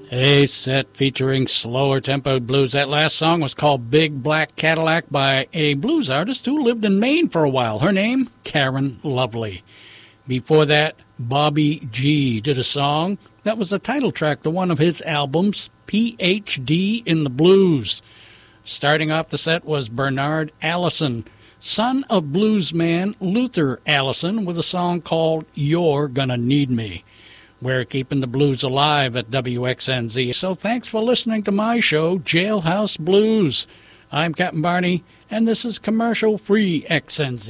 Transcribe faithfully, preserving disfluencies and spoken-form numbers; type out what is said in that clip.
A set featuring slower tempoed blues. That last song was called Big Black Cadillac by a blues artist who lived in Maine for a while. Her name, Karen Lovely. Before that, Bobby G did a song that was the title track to one of his albums, P H D in the Blues. Starting off the set was Bernard Allison, son of bluesman Luther Allison, with a song called You're Gonna Need Me. We're keeping the blues alive at W X N Z, so thanks for listening to my show, Jailhouse Blues. I'm Captain Barney, and this is commercial-free X N Z.